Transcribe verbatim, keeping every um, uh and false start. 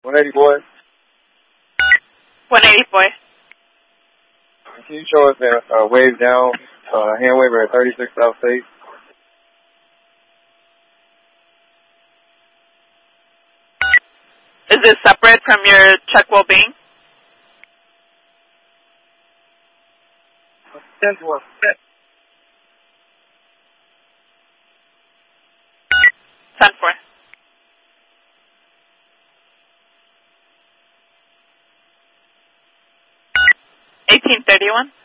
one eighty boy. one eighty boy. Can you show us that uh, wave down, uh, hand waver at thirty-six South State? Is this separate from your check well-being? ten four. ten four. eighteen thirty-one.